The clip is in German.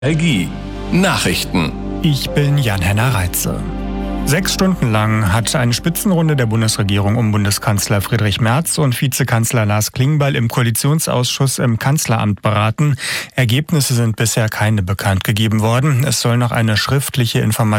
Energie. Nachrichten. Ich bin Jan-Henner Reitze. 6 Stunden lang hat eine Spitzenrunde der Bundesregierung um Bundeskanzler Friedrich Merz und Vizekanzler Lars Klingbeil im Koalitionsausschuss im Kanzleramt beraten. Ergebnisse sind bisher keine bekannt gegeben worden. Es soll noch eine schriftliche Information